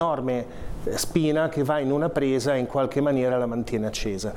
un'enorme spina che va in una presa e in qualche maniera la mantiene accesa.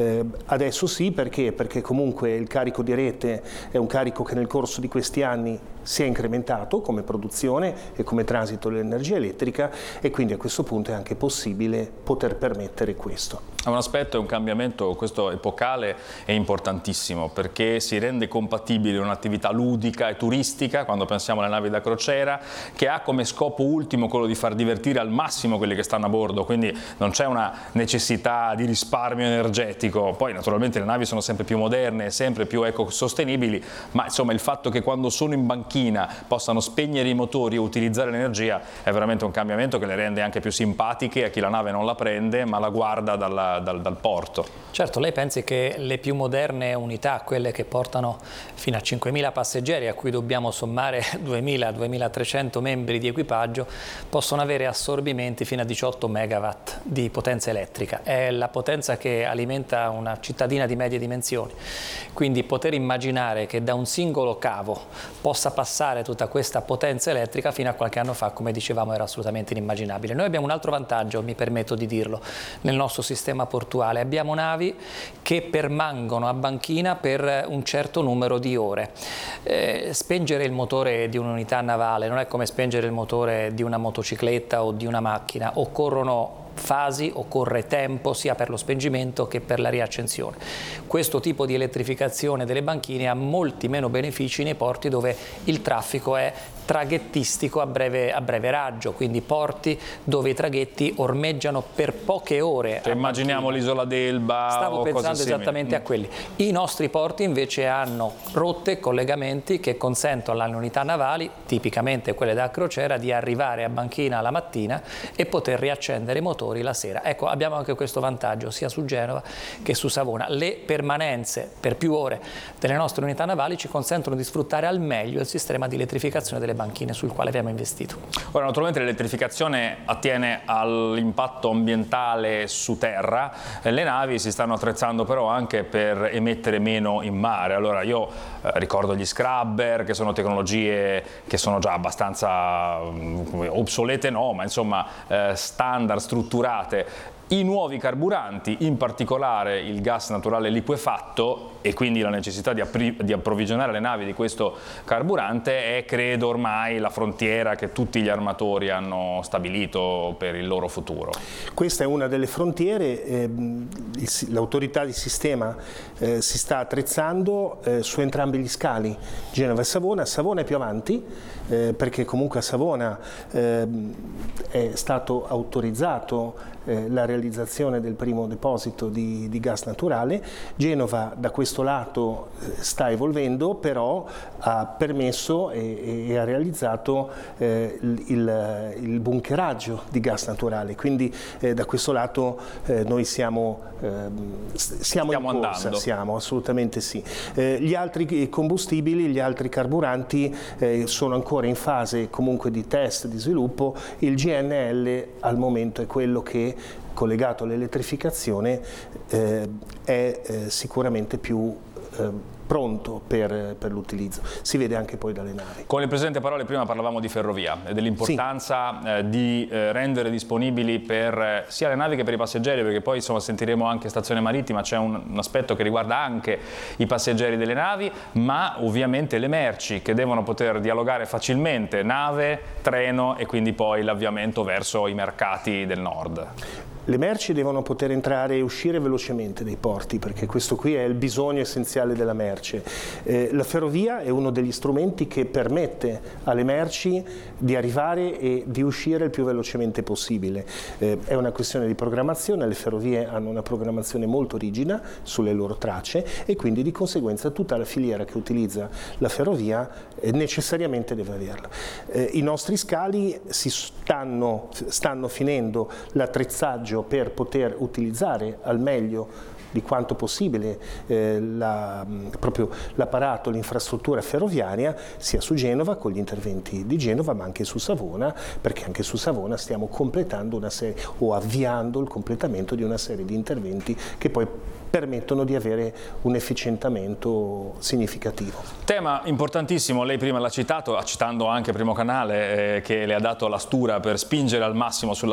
Adesso sì, perché? Perché comunque il carico di rete è un carico che nel corso di questi anni si è incrementato come produzione e come transito dell'energia elettrica, e quindi a questo punto è anche possibile poter permettere questo. È un aspetto, è un cambiamento, questo epocale, è importantissimo perché si rende compatibile un'attività ludica e turistica, quando pensiamo alle navi da crociera, che ha come scopo ultimo quello di far divertire al massimo quelli che stanno a bordo, quindi non c'è una necessità di risparmio energetico. Poi naturalmente le navi sono sempre più moderne, sempre più ecosostenibili, ma insomma il fatto che quando sono in banchina possano spegnere i motori e utilizzare l'energia è veramente un cambiamento che le rende anche più simpatiche a chi la nave non la prende ma la guarda dal porto. Certo, lei pensi che le più moderne unità, quelle che portano fino a 5.000 passeggeri, a cui dobbiamo sommare 2.000-2.300 membri di equipaggio, possono avere assorbimenti fino a 18 megawatt di potenza elettrica. È la potenza che alimenta una cittadina di medie dimensioni. Quindi poter immaginare che da un singolo cavo possa passare tutta questa potenza elettrica fino a qualche anno fa, come dicevamo, era assolutamente inimmaginabile. Noi abbiamo un altro vantaggio, mi permetto di dirlo, nel nostro sistema portuale. Abbiamo navi che permangono a banchina per un certo numero di ore. Spengere il motore di un'unità navale non è come spengere il motore di una motocicletta o di una macchina, occorrono fasi, occorre tempo sia per lo spengimento che per la riaccensione. Questo tipo di elettrificazione delle banchine ha molti meno benefici nei porti dove il traffico è traghettistico a breve raggio, quindi porti dove i traghetti ormeggiano per poche ore. Cioè, immaginiamo l'isola d'Elba. Stavo pensando esattamente a quelli. I nostri porti invece hanno rotte, collegamenti che consentono alle unità navali, tipicamente quelle da crociera, di arrivare a banchina la mattina e poter riaccendere i motori la sera. Ecco, abbiamo anche questo vantaggio sia su Genova che su Savona. Le permanenze per più ore delle nostre unità navali ci consentono di sfruttare al meglio il sistema di elettrificazione delle banchine sul quale abbiamo investito. Ora, naturalmente l'elettrificazione attiene all'impatto ambientale su terra, le navi si stanno attrezzando però anche per emettere meno in mare. Allora io ricordo gli scrubber, che sono tecnologie che sono già abbastanza obsolete, no, ma insomma standard, strutturate. I nuovi carburanti, in particolare il gas naturale liquefatto, e quindi la necessità di approvvigionare le navi di questo carburante è, credo, ormai la frontiera che tutti gli armatori hanno stabilito per il loro futuro. Questa è una delle frontiere, l'autorità di sistema si sta attrezzando su entrambi gli scali, Genova e Savona. Savona è più avanti perché comunque a Savona è stato autorizzato la realizzazione del primo deposito di gas naturale. Genova da questo lato sta evolvendo, però ha permesso e ha realizzato il bunkeraggio di gas naturale, quindi da questo lato noi siamo in corsa, siamo assolutamente sì. Gli altri combustibili, gli altri carburanti sono ancora in fase comunque di test, di sviluppo. Il GNL al momento è quello che, collegato all'elettrificazione, è sicuramente più pronto per l'utilizzo. Si vede anche poi dalle navi. Con le presenti parole prima parlavamo di ferrovia e dell'importanza di rendere disponibili per sia le navi che per i passeggeri, perché poi insomma sentiremo anche stazione marittima, c'è un aspetto che riguarda anche i passeggeri delle navi, ma ovviamente le merci che devono poter dialogare facilmente, nave, treno e quindi poi l'avviamento verso i mercati del nord. Le merci devono poter entrare e uscire velocemente dai porti, perché questo qui è il bisogno essenziale della merce. La ferrovia è uno degli strumenti che permette alle merci di arrivare e di uscire il più velocemente possibile. È una questione di programmazione, le ferrovie hanno una programmazione molto rigida sulle loro tracce e quindi di conseguenza tutta la filiera che utilizza la ferrovia necessariamente deve averla. I nostri scali stanno finendo l'attrezzaggio per poter utilizzare al meglio di quanto possibile proprio l'apparato, l'infrastruttura ferroviaria, sia su Genova con gli interventi di Genova, ma anche su Savona, perché anche su Savona stiamo completando una serie, o avviando il completamento di una serie di interventi che poi permettono di avere un efficientamento significativo. Tema importantissimo, lei prima l'ha citato, citando anche Primo Canale che le ha dato la stura per spingere al massimo sulla